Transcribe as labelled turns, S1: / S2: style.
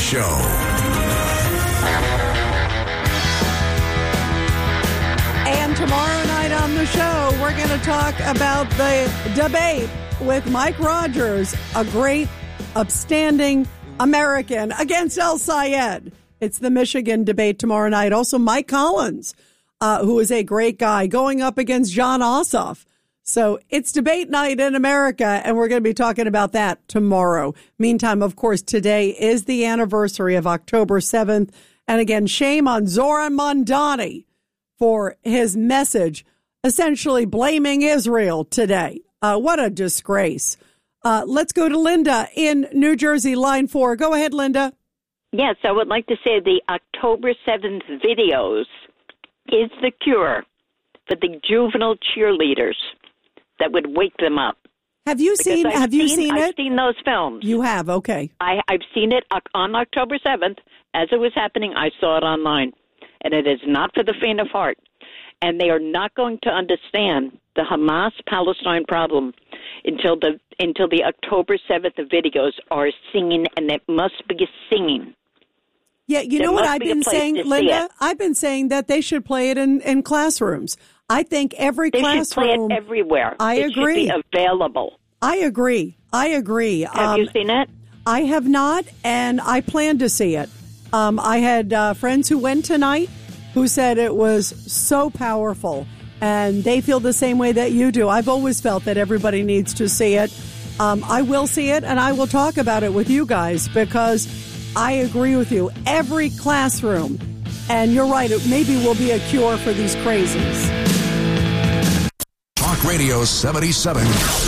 S1: Show.
S2: And tomorrow night on the show, we're going to talk about the debate with Mike Rogers, a great, upstanding American against El Sayed. It's the Michigan debate tomorrow night. Also, Mike Collins, who is a great guy, going up against Jon Ossoff. So it's debate night in America, and we're going to be talking about that tomorrow. Meantime, of course, today is the anniversary of October 7th. And again, shame on Zoran Mondani for his message, essentially blaming Israel today. What a disgrace. Let's go to Linda in New Jersey, line 4. Go ahead, Linda.
S3: Yes, I would like to say the October 7th videos is the cure for the juvenile cheerleaders that would wake them up.
S2: Have you seen it?
S3: I've seen those films.
S2: You have, okay.
S3: I've seen it on October 7th. As it was happening, I saw it online. And it is not for the faint of heart. And they are not going to understand the Hamas-Palestine problem until the October 7th videos are singing, and it must be singing.
S2: Yeah, you know what I've been saying, Linda? I've been saying that they should play it in classrooms. I think every classroom.
S3: They should play it everywhere.
S2: I agree.
S3: It should be available.
S2: I agree.
S3: Have you seen it?
S2: I have not, and I plan to see it. I had friends who went tonight who said it was so powerful, and they feel the same way that you do. I've always felt that everybody needs to see it. I will see it, and I will talk about it with you guys because I agree with you. Every classroom, and you're right, it maybe will be a cure for these crazies.
S1: Talk Radio 77.